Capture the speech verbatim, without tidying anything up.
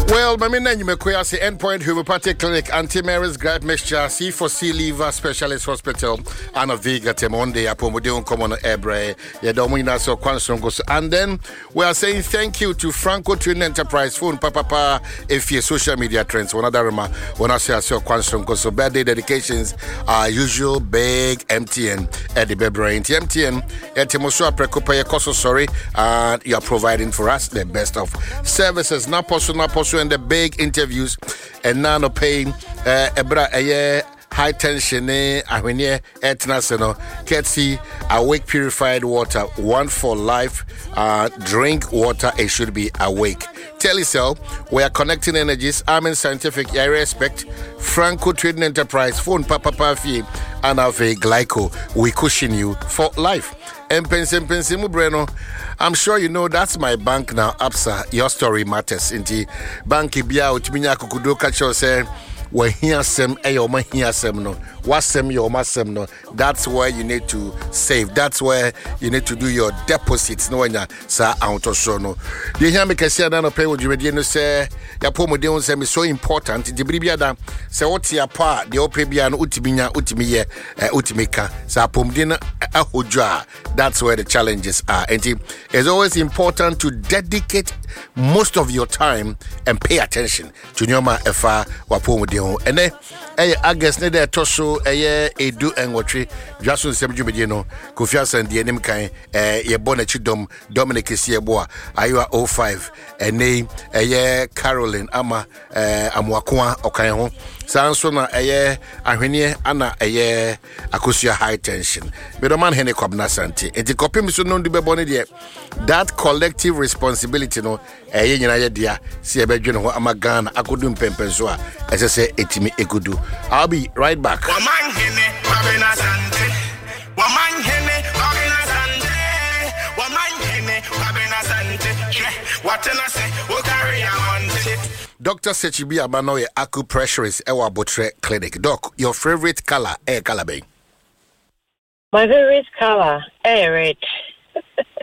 Well, my name is Mekwasi Endpoint Homeopathic Clinic, Anti-Mary's Gripe Mixture, C for C Liver Specialist Hospital, and a Vega Temonde, Apomodeon Common Ebre, Yadomina so Kwansongos. And then we are saying thank you to Franco Trading Enterprise Phone Papa if your social media trends. One other rema, when I say so Kwansongos. So birthday dedications are usual big M T N at the Bebrain. M T N, Etimosua Precopa, Koso, sorry, and you are providing for us the best of services. Now, possible, now possible. And the big interviews and now no paying uh ebra a high tension eh ahwenye etnaseno ketsi awake purified water one for life uh drink water it should be awake. Telecel, we are connecting energies. I'm in scientific I respect Franco Trading Enterprise phone papa pafi and have a glyco we cushion you for life. Empensim pensimu breno. I'm sure you know that's my bank now. Absa, your story matters. Inti banki bia utiminya kukudo kacho say we hear sem ayo ma hear sem no. Wasem your masem no. That's where you need to save. That's where you need to do your deposits. No wanya sa auto show no. You hear me kasi na no pay wo dwumedi no say ya pomo de on say me so important. Di bribia da say what ya pa de ope bia no utiminya utimiye utimika sa pomde na ahodwa. That's where the challenges are. And it's always important to dedicate most of your time and pay attention to Nyoma Efa Wapomo Deo. And then, I August Nede Toso, a Edu and Watri, Jason Semjumidino, Kofias and the Enim Kai, a Bonachidom, Dominic Sieboa, Iowa oh five, a name, a year Caroline Ama, Amwakwa, Okayon. Sansona aye ahwenye ana aye akosia high tension. Bedoman hene kwabna santi. Enti kopim so no ndibe bone de that collective responsibility no aye nyina ye dia se e bedwene ho amagana akodu mpempenso a ese se etimi egudu. I'll be right back. Waman hene kwabna santi. Waman hene kwabna santi. Waman hene kwabna santi. What I say, we carry on. Doctor Sechibi Abano, your acupressurist, Ewa Botre Clinic. Doc, your favorite color, eh, color bay? My favorite color, eh, red.